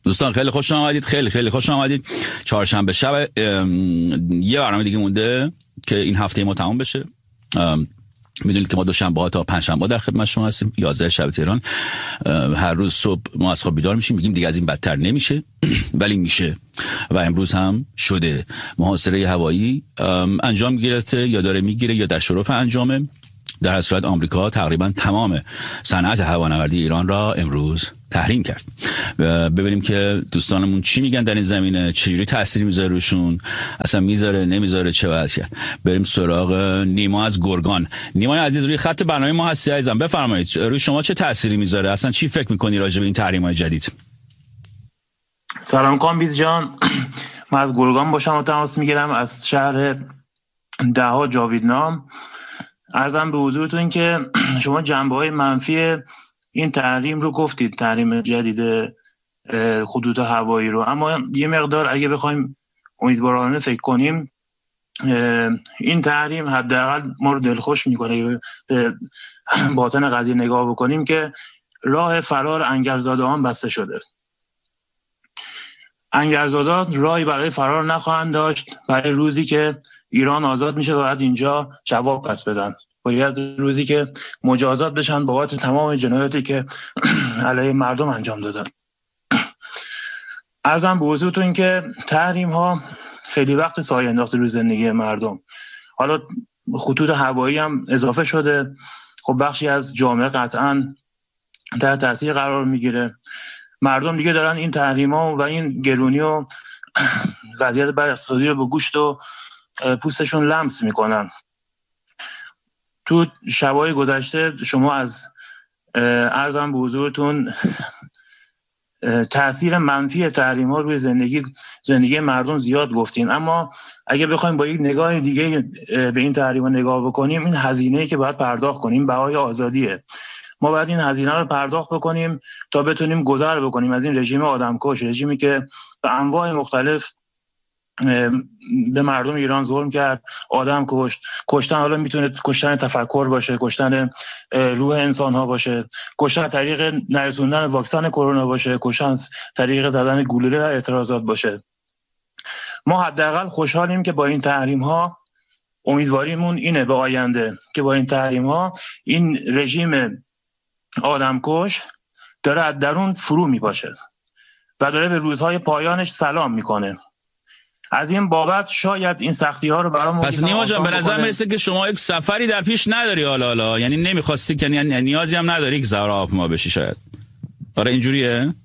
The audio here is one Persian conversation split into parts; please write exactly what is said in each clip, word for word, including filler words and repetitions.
دوستان خیلی خوش آمدید، خیلی خیلی خوش آمدید. چهارشنبه شب یه برنامه دیگه مونده که این هفته ما تمام بشه. میدونید که ما دوشنبه ها تا پنجشنبه در خدمت شما هستیم، یازده شب تهران. هر روز صبح ما از خواب بیدار میشیم، میگیم دیگه از این بدتر نمیشه، ولی میشه و امروز هم شده. محاصره هوایی انجام گرفته یا داره میگیره یا در شرف انجامه. در هر صورت آمریکا تقریبا تمام صنعت هوانوردی ایران را امروز تحریم کرد. ببینیم که دوستانمون چی میگن در این زمینه، چجوری تأثیری میذاره روشون، اصلا میذاره نمیذاره، چه وضعی. بریم سراغ نیما از گرگان. نیمای عزیز روی خط برنامه ما هستی عزیزم، بفرمایید. روی شما چه تأثیری میذاره، اصلا چی فکر میکنی راجع به این تحریم‌های جدید؟ سلام کامبیز جان، من از گرگان با شما تماس میگیرم، از شهر دها جاویدنام. عرضم به حضورتون که شما جنبه‌های منفی این تحریم رو گفتید، تحریم جدید خطوط هوایی رو، اما یه مقدار اگه بخوایم امیدوارانه فکر کنیم، این تحریم حداقل ما رو دلخوش میکنه. به باطن قضیه نگاه بکنیم که راه فرار انگرزاده‌ها بسته شده. انگرزاده‌ها راهی برای فرار نخواهند داشت برای روزی که ایران آزاد میشه و بعد اینجا جواب پس بدن. باید روزی که مجازات بشن بابت تمام جنایاتی که علیه مردم انجام دادن. عرضم به حضورتون که تحریم ها خیلی وقت سایه انداخته روی زندگی مردم. حالا خطوط هوایی هم اضافه شده، خب بخشی از جامعه قطعاً تحت تاثیر قرار میگیره. مردم دیگه دارن این تحریم ها و این گرونی و وضعیت بد اقتصادی رو به گوشت و پوستشون لمس میکنن. تو شبای گذشته شما از عرضم به حضورتون تأثیر منفی تحریم ها روی زندگی زندگی مردم زیاد گفتین، اما اگه بخوایم با یک نگاه دیگه به این تحریم ها نگاه بکنیم، این هزینه‌ای که باید پرداخت کنیم بهای آزادیه. ما باید این هزینه رو پرداخت بکنیم تا بتونیم گذر بکنیم از این رژیم آدمکش، رژیمی که به انواع مختلف به مردم ایران ظلم کرد، آدم کشت. کشتن حالا میتونه کشتن تفکر باشه، کشتن روح انسان ها باشه، کشتن طریق نرسوندن واکسن کرونا باشه، کشتن طریق زدن گلوله در اعتراضات باشه. ما حداقل خوشحالیم که با این تحریم ها، امیدواریمون اینه به آینده که با این تحریم ها این رژیم آدمکش داره از درون فرو میپاشه و داره به روزهای پایانش سلام میکنه. از این بابت شاید این سختی ها رو برام پس نیما جان به نظر میرسه که شما یک سفری در پیش نداری، حالا حالا یعنی نمیخواستی که یعنی نیازی هم نداری که زهرا ما بشی شاید. آره اینجوریه؟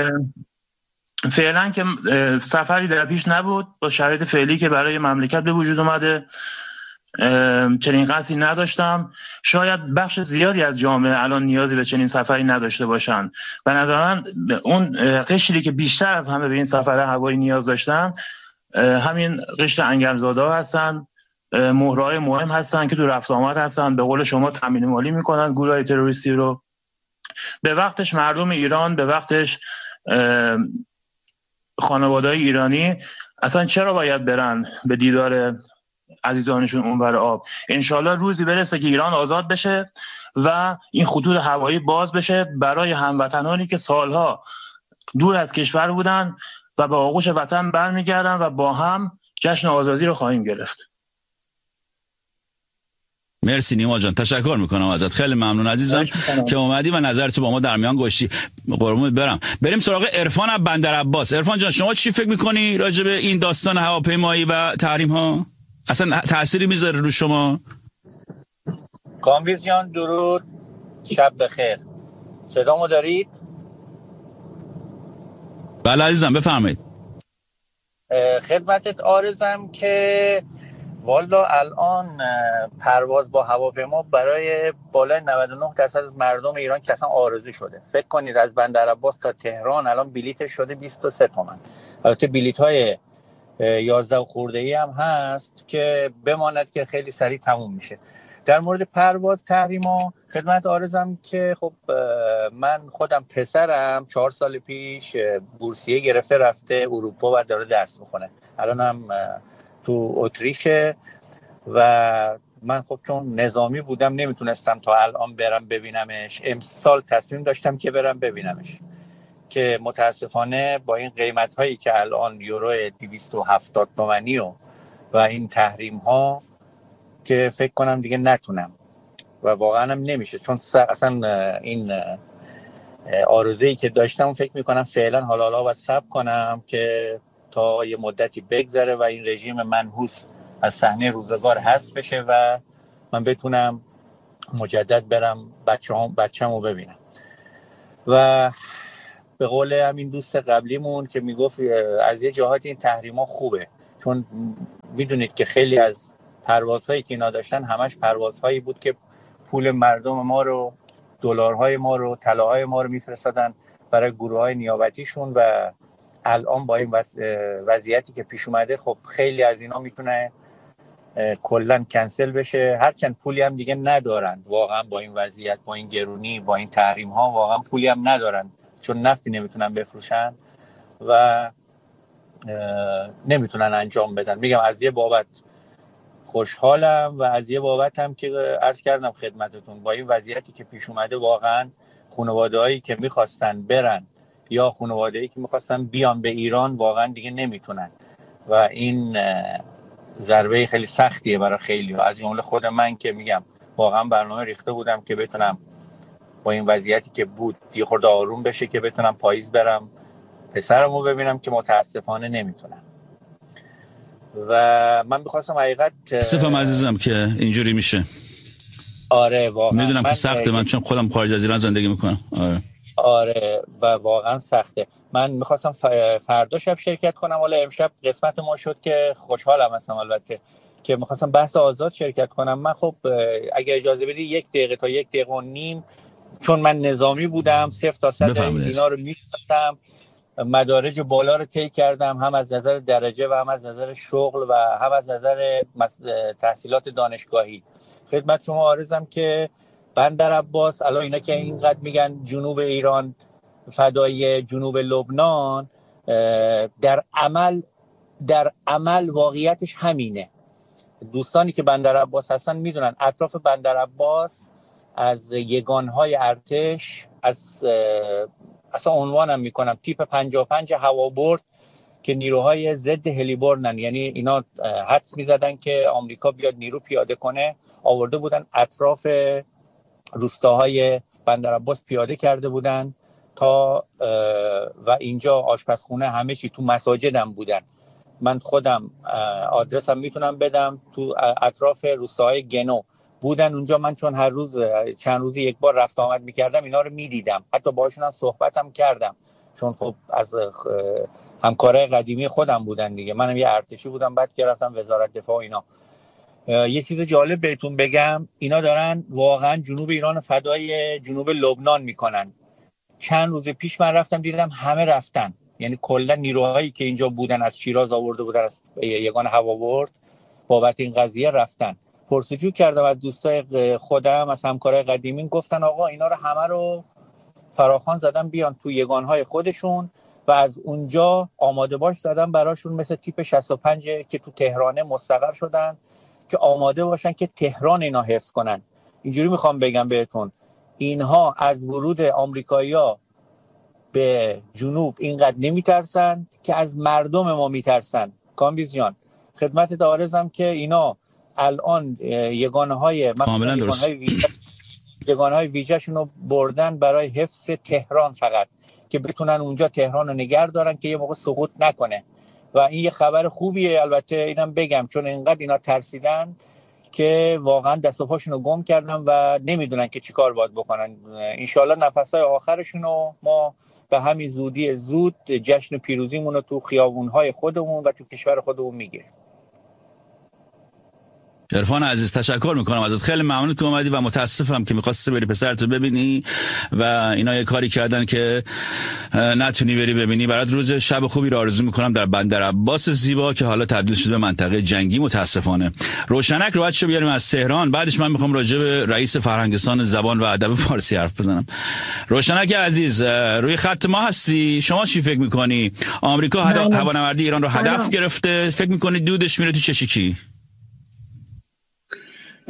فعلا که سفری در پیش نبود، با شرایط فعلی که برای مملکت به وجود اومده چنین قصدی نداشتم. شاید بخش زیادی از جامعه الان نیازی به چنین سفری نداشته باشن. به نظر من اون قشری که بیشتر از همه به این سفر هوایی نیاز داشتن همین قشر انگرزاده‌ها هستن، مهرهای مهم هستن که تو رفت آمد هستن، به قول شما تامین مالی میکنن گروهای تروریستی رو. به وقتش مردم ایران، به وقتش خانواده‌های ایرانی اصلا چرا باید برن به دیدار عزیزانشون اونور آب؟ انشالله روزی برسه که ایران آزاد بشه و این خطوط هوایی باز بشه برای هموطنانی که سالها دور از کشور بودن و به آغوش وطن برمیگردن و با هم جشن آزادی رو خواهیم گرفت. مرسی نیما جان، تشکر میکنم ازت، خیلی ممنون عزیزم که اومدی و نظرت با ما در میان گذاشتی. قربونت برم. بریم سراغ عرفان از بندرعباس. عرفان جان شما چی فکر میکنی راجع به این داستان هواپیمایی و تحریم ها؟ اصلا تأثیری میذاره رو شما؟ کامبیز جان درود، شب بخیر. صدامو دارید؟ بله عزیزم بفرمایید. خدمتت عارضم که والا الان پرواز با هواپیما برای بالای نود و نه درصد از مردم ایران که اصلا عارضی شده. فکر کنید از بندرعباس تا تهران الان بلیتش شده بیست و سه تومن. البته بلیت های یازده خورده‌ای هم هست که بماند که خیلی سریع تموم میشه. در مورد پرواز تحریما خدمت عارضم که خب من خودم پسرم چهار سال پیش بورسیه گرفته رفته اروپا و داره درس میخونه. الانم تو اتریشه و من خب چون نظامی بودم نمیتونستم تا الان برم ببینمش. امسال تصمیم داشتم که برم ببینمش. که متاسفانه با این قیمت هایی که الان یورو دویست و هفتاد تومانی و و این تحریم ها که فکر کنم دیگه نتونم و واقعا هم نمیشه، چون اصلا این آرزویی که داشتم فکر میکنم فعلا حالا حالا باید صبر کنم که تا یه مدتی بگذره و این رژیم منحوس از صحنه روزگار حذف بشه و من بتونم مجدد برم بچه‌ام بچه‌مو ببینم. و به قول همین دوست قبلیمون که میگفت از یه جهات این تحریما خوبه، چون میدونید که خیلی از پروازهایی که اینا داشتن همش پروازهایی بود که پول مردم ما رو، دلارهای ما رو، طلاهای ما رو میفرستادن برای گروه‌های نیابتیشون و الان با این وضعیتی که پیش اومده خب خیلی از اینا میتونه کلا کنسل بشه، هرچند پولی هم دیگه ندارن واقعا با این وضعیت، با این گرونی، با این تحریم ها واقعا پولی هم ندارن، چون نفتی نمیتونن بفروشن و نمیتونن انجام بدن. میگم از یه بابت خوشحالم و از یه بابت هم که عرض کردم خدمتتون با این وضعیتی که پیش اومده واقعا خانواده‌هایی که میخواستن برن یا خانواده‌ای که میخواستن بیان به ایران واقعا دیگه نمیتونن و این ضربه خیلی سختیه برای خیلی ها، از جمله خود من که میگم واقعا برنامه ریخته بودم که بتونم با این وضعیتی که بود یه خورده آروم بشه که بتونم پاییز برم پسرمو ببینم که متاسفانه نمیتونم. و من می‌خواستم حقیقت سفم عزیزم که اینجوری میشه. آره واقعا میدونم که سخته، من چون خودم خارج از ایران زندگی میکنم. آره آره و واقعا سخته. من میخواستم فردا شب شرکت کنم، حالا امشب قسمت ما شد که خوشحالم هستم البته که میخواستم بحث آزاد شرکت کنم. من خب اگه اجازه بدی یک دقیقه تا یک دقیقه و نیم، چون من نظامی بودم صفر تا صد اینا رو میشناسم، مدارج بالا رو طی کردم، هم از نظر درجه و هم از نظر شغل و هم از نظر تحصیلات دانشگاهی. خدمت شما عرضم که بندر عباس الان اینا که اینقدر میگن جنوب ایران فدای جنوب لبنان، در عمل در عمل واقعیتش همینه. دوستانی که بندر عباس هستن میدونن اطراف بندر عباس از یگانهای ارتش، از اصلا عنوانم میکنم تیپ پنجاه و پنج هوابرد که نیروهای ضد هلیبرنن، یعنی اینا حدس میزدن که آمریکا بیاد نیرو پیاده کنه، آورده بودن اطراف روستاهای بندر عباس پیاده کرده بودن تا و اینجا آشپزخونه همه چی تو مساجدم بودن. من خودم آدرسم میتونم بدم، تو اطراف روستاهای گنو بودن اونجا. من چون هر روز چند روزی یک بار رفت آمد میکردم اینا رو میدیدم، حتی باهاشون هم صحبتم کردم، چون خب از همکارای قدیمی خودم بودن دیگه. منم یه ارتشی بودم بعد که رفتم وزارت دفاع اینا. یه چیز جالب بهتون بگم، اینا دارن واقعا جنوب ایران فدای جنوب لبنان میکنن. چند روز پیش من رفتم دیدم همه رفتن، یعنی کلا نیروهایی که اینجا بودن از شیراز آورده بودن از یگان هوابرد بابت این قضیه رفتن. پرسجو کردم از دوستای خودم، از همکارای قدیمی، گفتن آقا اینا رو همه رو فراخوان زدن بیان تو یگانهای خودشون و از اونجا آماده باش زدن براشون، مثل تیپ شصت و پنج که تو تهران مستقر شدن که آماده باشن که تهران اینا حفظ کنن. اینجوری میخوام بگم بهتون، اینها از ورود آمریکایی‌ها به جنوب اینقدر نمیترسن که از مردم ما میترسن. کامبیز جان خدمت عرضم که اینا الان یگانه‌های مثلا یگانه‌های ویژه یگانه‌های ویژه‌شون رو بردن برای حفظ تهران، فقط که بتونن اونجا تهران رو نگه دارن که یه موقع سقوط نکنه. و این یه خبر خوبیه البته، اینم بگم، چون اینقدر اینا ترسیدن که واقعا دست و پاشون رو گم کردن و نمیدونن که چی کار باید بکنن. انشالله نفسهای آخرشون رو ما به همین زودی زود جشن پیروزیمون رو تو خیابون‌های خودمون و تو کشور خودمون میگیریم. عرفان عزیز تشکر میکنم ازت، خیلی ممنون که اومدی و متاسفم که می‌خواستی بری پسرتو ببینی و اینا یه کاری کردن که نتونی بری ببینی. برات روز شب خوبی رو آرزو میکنم در بندر عباس زیبا که حالا تبدیل شده به منطقه جنگی متاسفانه. روشنک رو بچه‌ها بیاریم از تهران، بعدش من میخوام راجع به رئیس فرهنگستان زبان و ادب فارسی حرف بزنم. روشنک عزیز روی خط ما هستی، شما چی فکر میکنی؟ آمریکا هوانوردی ایران رو هدف گرفته، فکر میکنی دودش میره تو چشیکی؟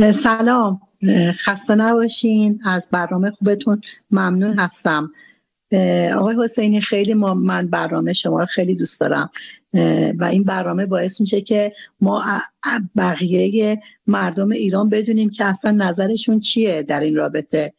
سلام، خسته نباشین، از برنامه خوبتون ممنون هستم. آقای حسینی خیلی ما من برنامه شما رو خیلی دوست دارم و این برنامه باعث میشه که ما بقیه مردم ایران بدونیم که اصلا نظرشون چیه در این رابطه.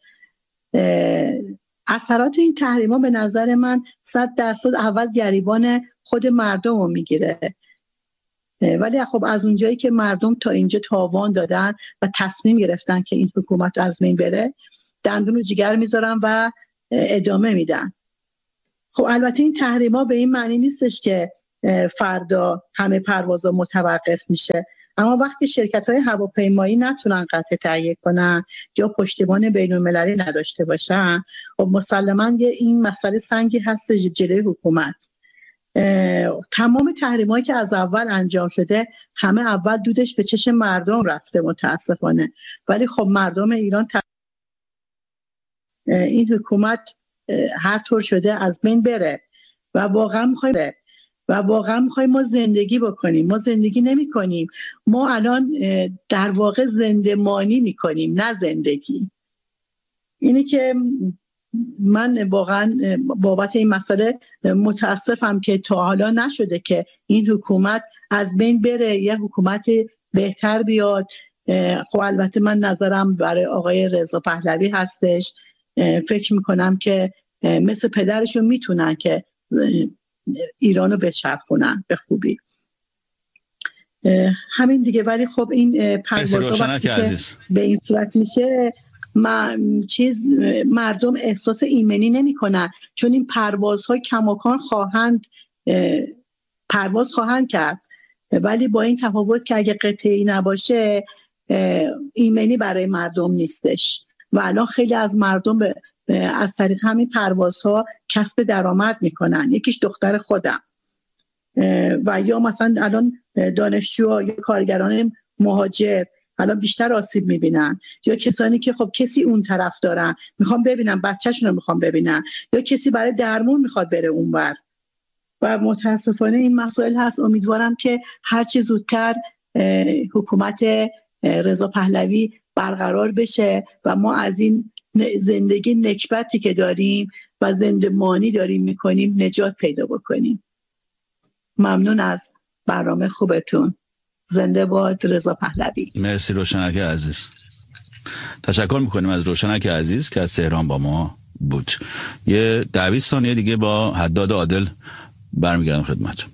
اثرات این تحریما به نظر من صد درصد اول گریبان خود مردم رو میگیره، ولی خب از اونجایی که مردم تا اینجا تاوان دادن و تصمیم گرفتن که این حکومت از بین بره، دندون رو جگر میذارن و ادامه میدن. خب البته این تحریما به این معنی نیستش که فردا همه پروازها متوقف میشه، اما وقتی شرکت‌های هواپیمایی نتونن قطع تهیه کنن یا پشتیبان بین‌المللی نداشته باشن، خب مسلماً این مسئله سنگی هست جلوی حکومت. تمام تحریمایی که از اول انجام شده همه اول دودش به چشم مردم رفته متاسفانه، ولی خب مردم ایران ت... این حکومت هر طور شده از بین بره و واقعا میخوایم و واقعا میخوایم ما زندگی بکنیم. ما زندگی نمی کنیم، ما الان در واقع زندمانی میکنیم نه زندگی. اینی که من واقعا بابت این مسئله متاسفم که تا حالا نشده که این حکومت از بین بره، یه حکومت بهتر بیاد. خب البته من نظرم برای آقای رضا پهلوی هستش، فکر میکنم که مثل پدرشون میتونن که ایرانو بچرخونن به خوبی. همین دیگه. ولی خب این پروازها که به این صورت میشه ما چیز مردم احساس ایمنی نمی کنن، چون این پروازها کماکان خواهند پرواز خواهند کرد، ولی با این تفاوت که اگه قطعی نباشه ایمنی برای مردم نیستش و الان خیلی از مردم به از طریق همین پروازها کسب درآمد میکنن. یکیش دختر خودم و یا مثلا الان دانشجوها یا کارگران مهاجر الان بیشتر آسیب میبینن، یا کسانی که خب کسی اون طرف دارن میخوام ببینن بچه‌شون رو میخوام ببینن، یا کسی برای درمون میخواد بره اونور و متاسفانه این مسائل هست. امیدوارم که هرچی زودتر حکومت رضا پهلوی برقرار بشه و ما از این زندگی نکبتی که داریم و زندمانی داریم میکنیم نجات پیدا بکنیم. ممنون از برنامه خوبتون. زنده باد رضا پهلوی. مرسی روشنک عزیز. تشکر میکنیم از روشنک عزیز که از تهران با ما بود. یه دویست ثانیه دیگه با حداد عادل برمیگردم خدمت.